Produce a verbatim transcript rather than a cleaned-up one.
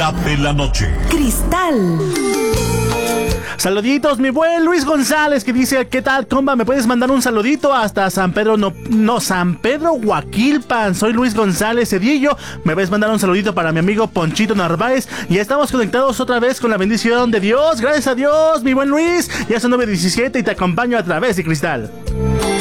rola de la noche. Cristal. Saluditos, mi buen Luis González, que dice: ¿qué tal, compa? ¿Me puedes mandar un saludito hasta San Pedro? No, no, San Pedro Huaquilpan. Soy Luis González Cedillo. ¿Me puedes mandar un saludito para mi amigo Ponchito Narváez? Y estamos conectados otra vez con la bendición de Dios. Gracias a Dios, mi buen Luis. Ya son nueve diecisiete y te acompaño a través de Cristal.